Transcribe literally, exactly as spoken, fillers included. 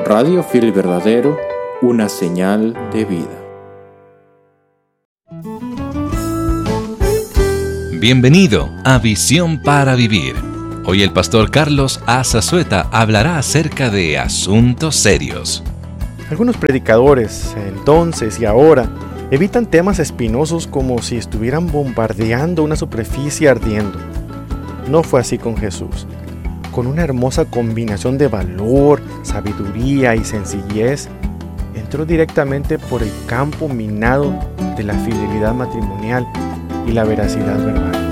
Radio Fiel y Verdadero, una señal de vida. Bienvenido a Visión para Vivir. Hoy el pastor Carlos A. Zazueta hablará acerca de asuntos serios. Algunos predicadores, entonces y ahora, evitan temas espinosos como si estuvieran bombardeando una superficie ardiendo. No fue así con Jesús. Con una hermosa combinación de valor, sabiduría y sencillez, entró directamente por el campo minado de la fidelidad matrimonial y la veracidad verbal.